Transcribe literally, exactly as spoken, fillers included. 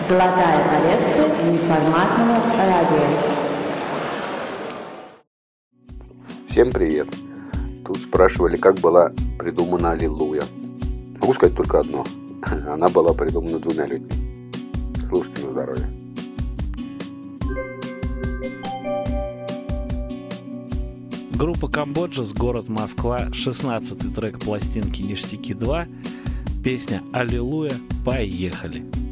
Золотая коллекция неформатного радио. Всем привет! Тут спрашивали, как была придумана «Аллилуйя». Могу сказать только одно. Она была придумана двумя людьми. Слушайте на здоровье. Группа Камбоджас, город Москва, шестнадцатый трек пластинки «Ништяки два», песня «Аллилуйя», поехали!